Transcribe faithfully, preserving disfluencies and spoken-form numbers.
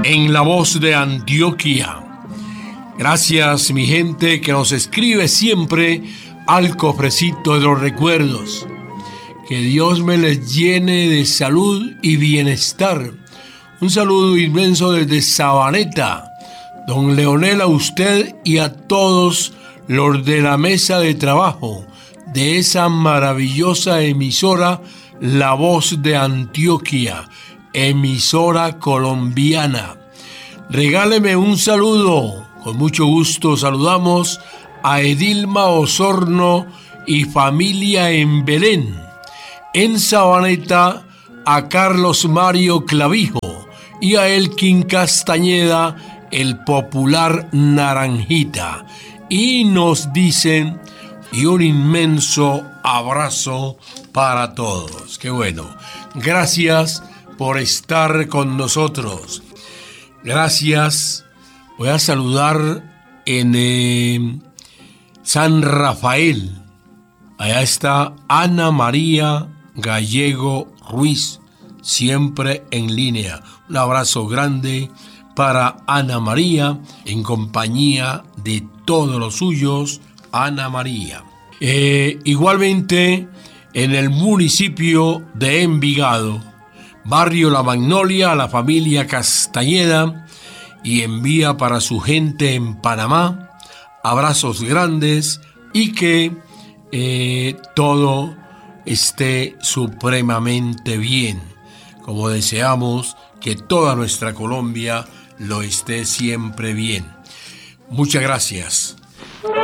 en La Voz de Antioquia. Gracias, mi gente que nos escribe siempre al cofrecito de los recuerdos. Que Dios me les llene de salud y bienestar. Un saludo inmenso desde Sabaneta. Don Leonel, a usted y a todos los de la mesa de trabajo de esa maravillosa emisora La Voz de Antioquia, emisora colombiana. Regáleme un saludo. Con mucho gusto saludamos a Edilma Osorno y familia en Belén. En Sabaneta, a Carlos Mario Clavijo y a Elkin Castañeda, el popular Naranjita. Y nos dicen, y un inmenso abrazo para todos. Qué bueno. Gracias por estar con nosotros. Gracias. Voy a saludar en eh, San Rafael. Allá está Ana María Gallego Ruiz, siempre en línea. Un abrazo grande para Ana María, en compañía de todos los suyos, Ana María. Eh, igualmente, en el municipio de Envigado, barrio La Magnolia, a la familia Castañeda, y envía para su gente en Panamá abrazos grandes y que eh, todo esté supremamente bien, como deseamos que toda nuestra Colombia lo esté siempre bien. Muchas gracias.